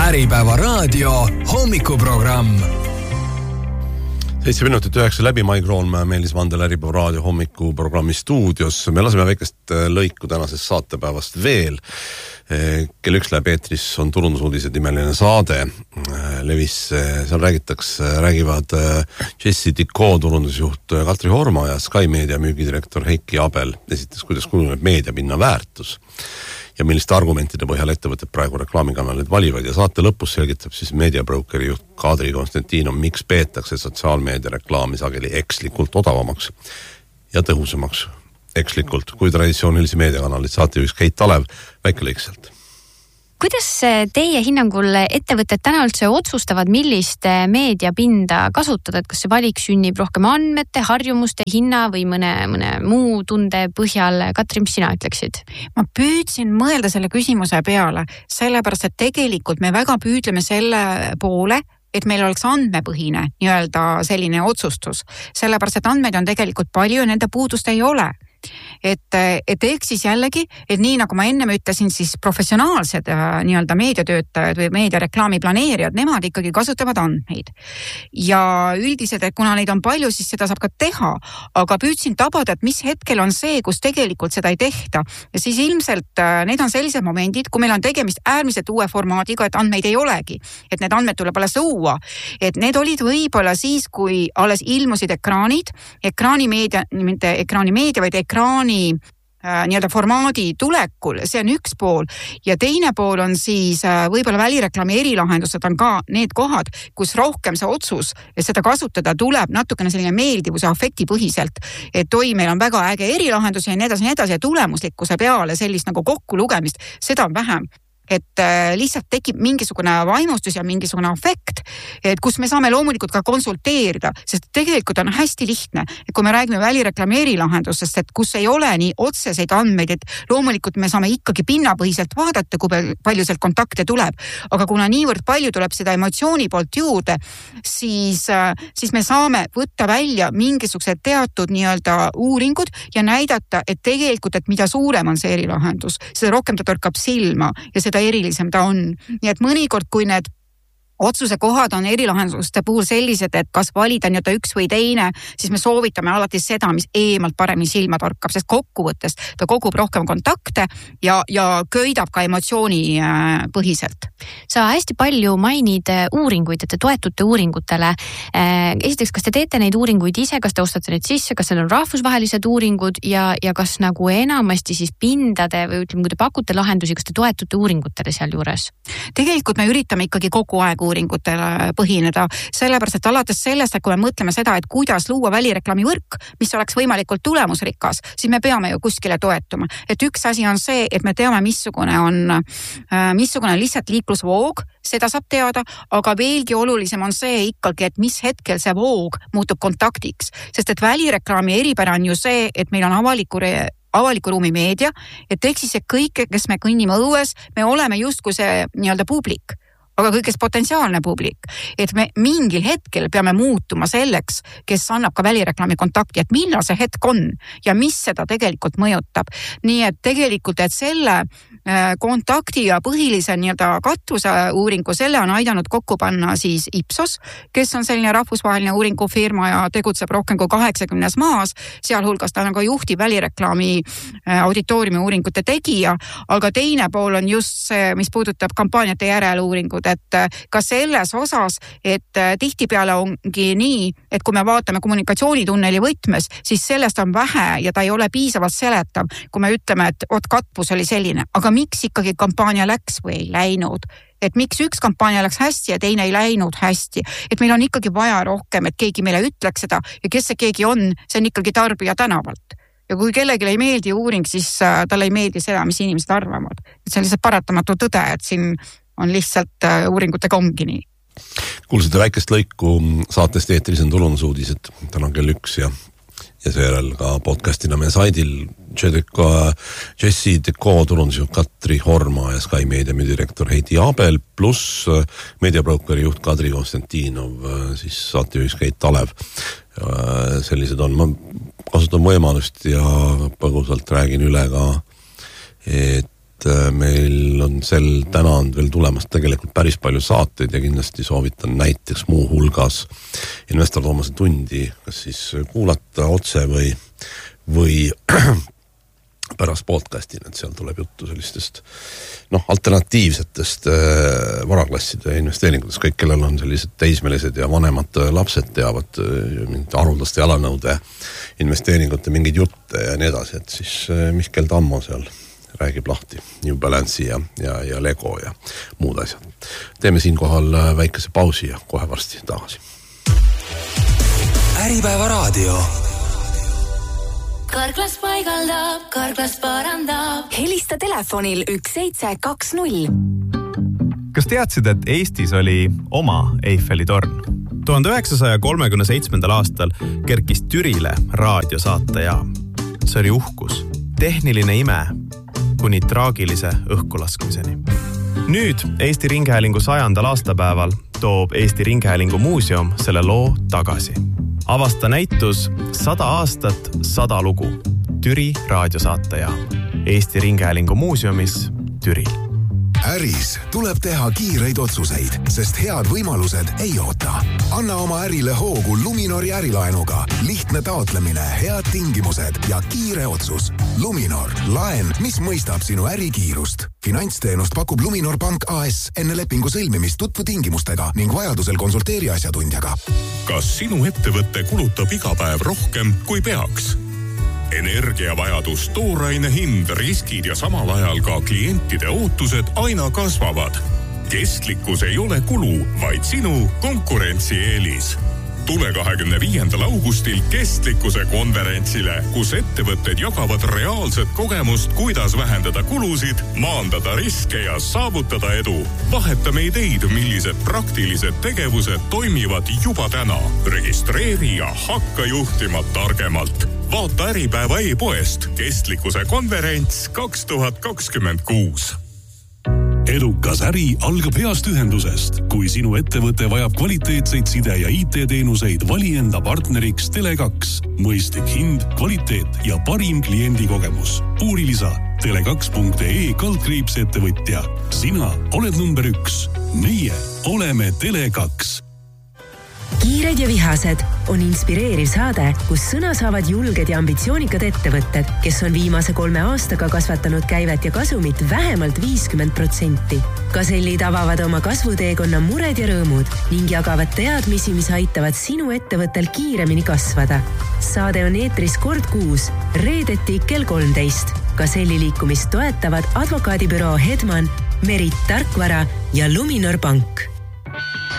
Äripäeva raadio hommikuprogramm. 7 minutit 9 läbi, Mai Kroonmäe, Meelis Vandel, Äripäeva raadio hommikuprogrammi stuudios. Me laseme väikest lõiku tänasest saatepäevast veel. Kell 1 läbi eetris on turundusuudised nimeline saade. Levis, seal räägivad Jessie Dicot turundusjuht Katri Horma ja Sky Media müügidirektor Heiki Abel esitas, kuidas kujuneb meediapinna väärtus ja milliste argumentide põhjal ettevõtted praegu reklaamikanalid valivad ja saate lõpus selgitab siis meediabrokeri juht Kadri Konstantinov, miks peetakse sotsiaalmeedia reklaami sageli ekslikult odavamaks ja tõhusamaks ekslikult kui traditsioonilisi meediakanalid. Saatejuhis Keit Talev, väike lõik sealt. Kuidas teie hinnangul ettevõtted täna üldse otsustavad, millist meediapinda kasutada, et kas see valik sünnib rohkem andmete, harjumuste, hinna või mõne muu tunde põhjal? Katri, mis sina ütleksid? Ma püüdsin mõelda selle küsimuse peale, sellepärast, et tegelikult me väga püüdleme selle poole, et meil oleks andmepõhine nii-öelda selline otsustus. Sellepärast, et andmeid on tegelikult palju ja nende puudust ei ole. Et ehk siis jällegi, et nii nagu ma ennem ütlesin, siis professionaalsed nii-öelda meediatöötajad või meediareklaami planeerijad, nemad ikkagi kasutavad andmeid. Ja üldiselt, et kuna neid on palju, siis seda saab ka teha, aga püüdsin tabada, et mis hetkel on see, kus tegelikult seda ei tehta. Ja siis ilmselt need on sellised momendid, kui meil on tegemist äärmiselt uue formaadiga, et andmeid ei olegi, et need andmed tuleb alles luua. Et need olid võib-olla siis, kui alles ilmusid ekraanimeedia, mitte ekraanimeedia, vaid ekraani nii-öelda formaadi tulekul, see on üks pool ja teine pool on siis võib-olla välireklaami erilahendused on ka need kohad, kus rohkem see otsus ja seda kasutada tuleb natukene selline meeldivuse afekti põhiselt, et meil on väga äge erilahendus ja nii edasi ja tulemuslikkuse peale sellist nagu kokkulugemist, seda on vähem. Et lihtsalt tekib mingisugune vaimustus ja mingisugune afekt, et kus me saame loomulikult ka konsulteerida, sest tegelikult on hästi lihtne, et kui me räägime välireklaami erilahendusest, et kus ei ole nii otseseid andmeid, et loomulikult me saame ikkagi pinnapõhiselt vaadata, kui palju sealt kontakte tuleb, aga kuna niivõrd palju tuleb seda emotsiooni poolt juurde, siis me saame võtta välja mingisugused teatud nii-öelda uuringud ja näidata, et tegelikult, et mida suurem on see erilahendus, seda rohkem ta torkab silma ja seda erilisem ta on. Nii et mõnikord, kui need otsuse kohad on erilahenduste puhul sellised, et kas valida nii-öelda üks või teine, siis me soovitame alati seda, mis eemalt paremini silma torkab, sest kokkuvõttes ta kogub rohkem kontakte ja köidab ka emotsiooni põhiselt. Sa hästi palju mainid uuringuid, et te toetute uuringutele. Esiteks, kas te teete neid uuringuid ise, kas te ostate neid sisse, kas need on rahvusvahelised uuringud ja kas nagu enamasti siis pindade või ütleme, kui te pakute lahendusi, kas te toetute uuringutele seal juures? Tegelikult me üritame ikkagi kogu aeg uuringutele põhineda, sellepärast, et alates sellest, et kui me mõtleme seda, et kuidas luua välireklaami võrk, mis oleks võimalikult tulemusrikas, siis me peame ju kuskile toetuma. Et üks asi on see, et me teame, missugune lihtsalt liiklusvoog, seda saab teada, aga veelgi olulisem on see ikkagi, et mis hetkel see voog muutub kontaktiks, sest et välireklaami eripära on ju see, et meil on avaliku ruumi meedia, et ehk siis kõik, kes me kõnnime õues, me oleme justkui see nii-öelda publik, aga kõigest potentsiaalne publik, et me mingil hetkel peame muutuma selleks, kes annab ka välireklaami kontakti, et millal see hetk on ja mis seda tegelikult mõjutab. Nii et tegelikult, et selle kontakti ja põhilise nii-öelda katvuse uuringu, selle on aidanud kokku panna siis Ipsos, kes on selline rahvusvaheline uuringufirma ja tegutseb rohkem kui 80 maas, sealhulgas ta on ka juhtiv välireklaami auditooriumi uuringute tegija, aga teine pool on just see, mis puudutab kampaaniate järeluuringud, et ka selles osas, et tihtipeale ongi nii, et kui me vaatame kommunikatsioonitunneli võtmes, siis sellest on vähe ja ta ei ole piisavalt seletav, kui me ütleme, et katvus oli selline, aga miks ikkagi kampaania läks või ei läinud? Et miks üks kampaania läks hästi ja teine ei läinud hästi? Et meil on ikkagi vaja rohkem, et keegi meile ütleks seda ja kes see keegi on, see on ikkagi tarbija tänavalt. Ja kui kellelegi ei meeldi uuring, siis talle ei meeldi seda, mis inimesed arvavad. Et see on lihtsalt paratamatu tõde, et siin on lihtsalt uuringutega ongi nii. Kuulsite väikest lõiku saatest eetris on turundusuudised täna kell 1 ja seejärel ka podcastina meie saidil Jessie Dicot turundusjuht Katri Horma ja Sky Media müügidirektor Heiki Abel pluss meediabrokeri juht Kadri Konstantinov, siis saatejuhis Keit Talev. Sellised on. Ma kasutan võimalust ja põgusalt räägin üle ka, et meil on sel täna on veel tulemas tegelikult päris palju saateid ja kindlasti soovitan näiteks muu hulgas Investor Toomase tundi, kas siis kuulata otse või pärast podcastina, et seal tuleb juttu sellistest alternatiivsetest varaklasside investeeringutest. Kõik, kellel on sellised teismelised ja vanemad lapsed teavad haruldaste jalanõude investeeringute mingeid jutte ja nii edasi, et siis Mihkel Tammo seal räägib lahti New Balance'i ja Lego ja muud asjad. Teeme siinkohal väikese pausi ja kohe varsti tagasi. Äripäeva raadio. Karklas paigaldab, Karklas parandab. Helista telefonil 1720. Kas teadsid, et Eestis oli oma Eiffeli torn? 1937. aastal kerkis Türile raadiosaatejaam. See oli uhkus, tehniline ime kuni traagilise õhkulaskmiseni. Nüüd Eesti Ringhäälingu 100. aastapäeval toob Eesti Ringhäälingu muuseum selle loo tagasi. Avasta näitus 100 aastat, 100 lugu. Türi raadiosaatejaam. Eesti Ringhäälingu muuseumis Türil. Äris tuleb teha kiireid otsuseid, sest head võimalused ei oota. Anna oma ärile hoogu Luminori ärilaenuga. Lihtne taotlemine, head tingimused ja kiire otsus. Luminor, laen, mis mõistab sinu ärikiirust. Finantsteenust pakub Luminor Pank AS. Enne lepingu sõlmimist tutvu tingimustega ning vajadusel konsulteeri asjatundjaga. Kas sinu ettevõtte kulutab iga päev rohkem kui peaks? Energiavajadus, tooraine hind, riskid ja samal ajal ka klientide ootused aina kasvavad. Kestlikkus ei ole kulu, vaid sinu konkurentsieelis. Tule 25. augustil kestlikkuse konverentsile, kus ettevõtted jagavad reaalset kogemust, kuidas vähendada kulusid, maandada riske ja saavutada edu. Vahetame ideid, millised praktilised tegevused toimivad juba täna. Registreeri ja hakka juhtima targemalt. Vaata Äripäeva e-poest. Kestlikkuse konverents 2026. Edukas äri algab heast ühendusest. Kui sinu ettevõte vajab kvaliteetseid side- ja IT-teenuseid, vali enda partneriks Tele2. Mõistlik hind, kvaliteet ja parim kliendikogemus. Uuri lisa tele2.ee/ettevõtja. Sina oled number 1. Meie oleme Tele2. Kiired ja vihased on inspireeriv saade, kus sõna saavad julged ja ambitsioonikad ettevõtted, kes on viimase 3 aastaga kasvatanud käivet ja kasumit vähemalt 50%. Kasellid avavad oma kasvuteekonna mured ja rõõmud ning jagavad teadmisi, mis aitavad sinu ettevõttel kiiremini kasvada. Saade on eetris kord kuus, reedeti kell 13. Kaselli liikumist toetavad advokaadibüroo Hedman, Merit Tarkvara ja Luminor Pank.